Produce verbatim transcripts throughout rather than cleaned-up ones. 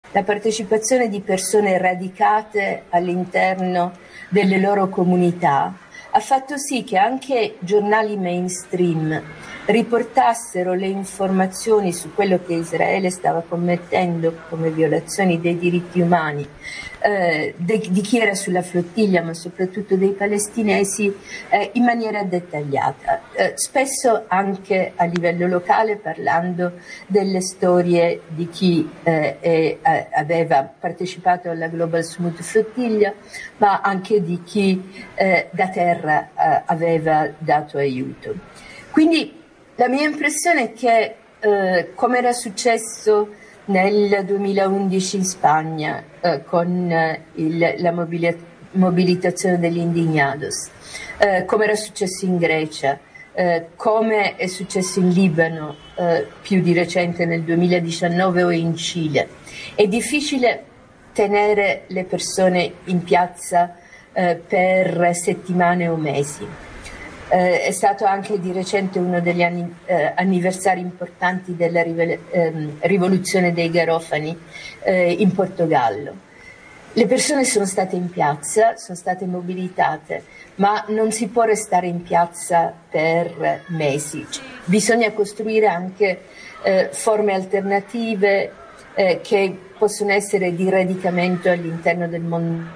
la partecipazione di persone radicate all'interno delle loro comunità ha fatto sì che anche giornali mainstream riportassero le informazioni su quello che Israele stava commettendo come violazioni dei diritti umani, eh, de, di chi era sulla flottiglia, ma soprattutto dei palestinesi, eh, in maniera dettagliata, eh, spesso anche a livello locale, parlando delle storie di chi eh, è, aveva partecipato alla Global Smooth Flottiglia, ma anche di chi eh, da terra eh, aveva dato aiuto. Quindi la mia impressione è che, eh, come era successo nel duemilaundici in Spagna eh, con eh, il, la mobili- mobilitazione degli indignados, eh, come era successo in Grecia, eh, come è successo in Libano eh, più di recente nel duemiladiciannove o in Cile, è difficile tenere le persone in piazza eh, per settimane o mesi. Eh, è stato anche di recente uno degli anni, eh, anniversari importanti della rivele- ehm, rivoluzione dei Garofani eh, in Portogallo. Le persone sono state in piazza, sono state mobilitate, ma non si può restare in piazza per mesi. Bisogna costruire anche eh, forme alternative eh, che possono essere di radicamento all'interno del mondo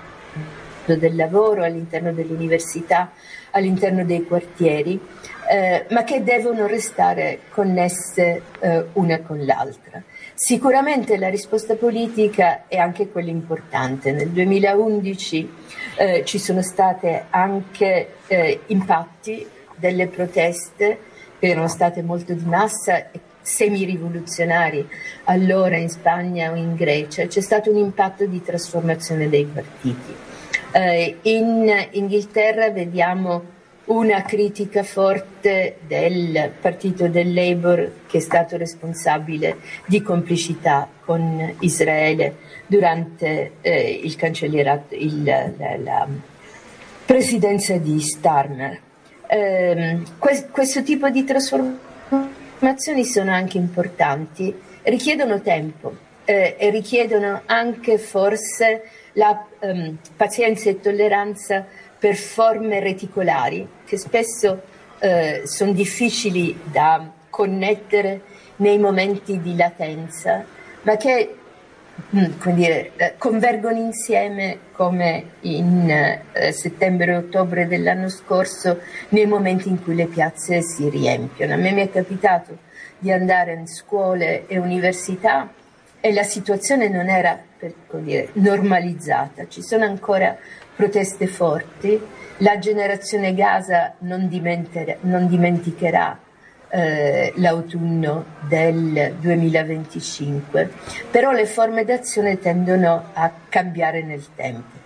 del lavoro, all'interno dell'università, all'interno dei quartieri, eh, ma che devono restare connesse eh, una con l'altra. Sicuramente la risposta politica è anche quella importante. Nel duemilaundici eh, ci sono state anche eh, impatti delle proteste che erano state molto di massa e semi-rivoluzionari allora in Spagna o in Grecia. C'è stato un impatto di trasformazione dei partiti. Eh, in Inghilterra vediamo una critica forte del partito del Labour, che è stato responsabile di complicità con Israele durante eh, il cancellierato, il, la, la presidenza di Starmer. Eh, que- questo tipo di trasformazioni sono anche importanti, richiedono tempo eh, e richiedono anche forse la um, pazienza e tolleranza per forme reticolari che spesso eh, sono difficili da connettere nei momenti di latenza, ma che mh, come dire, eh, convergono insieme come in eh, settembre e ottobre dell'anno scorso nei momenti in cui le piazze si riempiono. A me mi è capitato di andare in scuole e università e la situazione non era, per dire, normalizzata. Ci sono ancora proteste forti. La generazione Gaza non, dimenticherà, non dimenticherà eh, l'autunno del duemilaventicinque, però le forme d'azione tendono a cambiare nel tempo.